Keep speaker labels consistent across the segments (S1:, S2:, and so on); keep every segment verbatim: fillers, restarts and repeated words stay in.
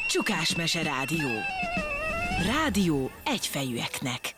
S1: Csukásmese Rádió. Rádió egyfejűeknek.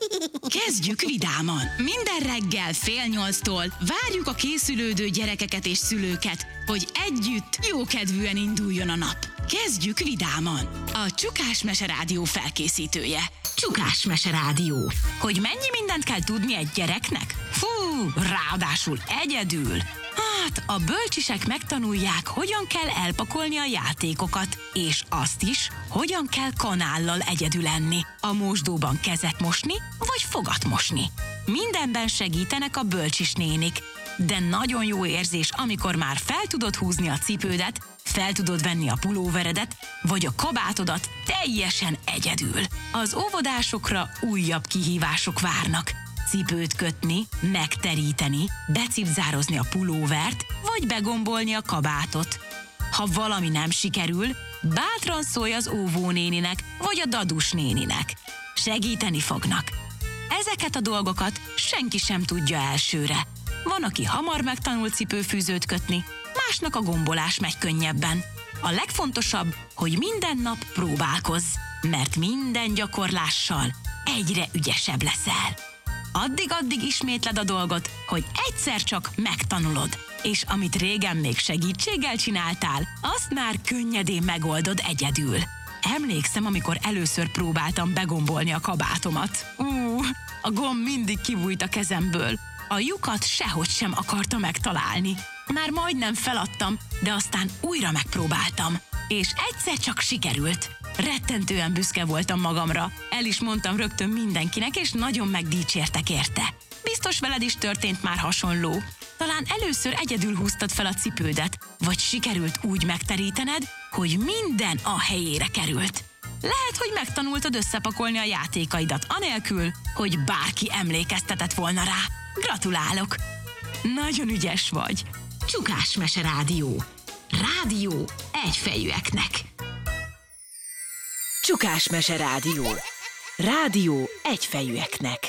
S2: Kezdjük vidáman! Minden reggel fél nyolctól várjuk a készülődő gyerekeket és szülőket, hogy együtt jókedvűen induljon a nap. Kezdjük vidáman! A Csukásmese Rádió felkészítője. Csukásmese Rádió. Hogy mennyi mindent kell tudni egy gyereknek? Fú, ráadásul egyedül! Hát, a bölcsisek megtanulják, hogyan kell elpakolni a játékokat, és azt is, hogyan kell kanállal egyedül enni, a mosdóban kezet mosni, vagy fogat mosni. Mindenben segítenek a bölcsis nénik, de nagyon jó érzés, amikor már fel tudod húzni a cipődet, fel tudod venni a pulóveredet, vagy a kabátodat teljesen egyedül. Az óvodásokra újabb kihívások várnak. Cipőt kötni, megteríteni, becipzározni a pulóvert, vagy begombolni a kabátot. Ha valami nem sikerül, bátran szólj az óvónéninek, vagy a dadus néninek. Segíteni fognak. Ezeket a dolgokat senki sem tudja elsőre. Van, aki hamar megtanul cipőfűzőt kötni, másnak a gombolás megy könnyebben. A legfontosabb, hogy minden nap próbálkozz, mert minden gyakorlással egyre ügyesebb leszel. Addig-addig ismétled a dolgot, hogy egyszer csak megtanulod, és amit régen még segítséggel csináltál, azt már könnyedén megoldod egyedül. Emlékszem, amikor először próbáltam begombolni a kabátomat. Ú, a gomb mindig kibújt a kezemből. A lyukat sehogy sem akarta megtalálni. Már majdnem feladtam, de aztán újra megpróbáltam. És egyszer csak sikerült. Rettentően büszke voltam magamra. El is mondtam rögtön mindenkinek, és nagyon megdicsértek érte. Biztos veled is történt már hasonló. Talán először egyedül húztad fel a cipődet, vagy sikerült úgy megterítened, hogy minden a helyére került. Lehet, hogy megtanultad összepakolni a játékaidat anélkül, hogy bárki emlékeztetett volna rá. Gratulálok! Nagyon ügyes vagy! Csukásmese Rádió. Rádió egyfejűeknek.
S1: Csukásmese Rádió. Rádió egyfejűeknek.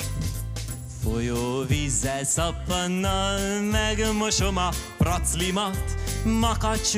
S3: Folyóvízzel, szappannal megmosom a praclimat, makacs